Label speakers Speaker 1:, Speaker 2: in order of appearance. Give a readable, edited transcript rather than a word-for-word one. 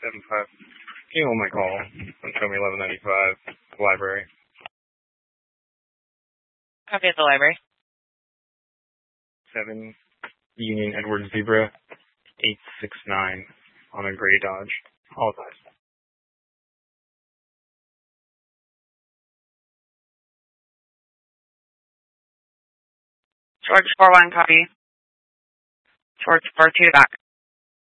Speaker 1: 7-5. Can you hold my call? Show me 1195, library.
Speaker 2: Copy at the library.
Speaker 1: 7 Union Edwards Zebra, 869 on a gray Dodge. All size.
Speaker 2: George 4-1, copy. George 4-2 back.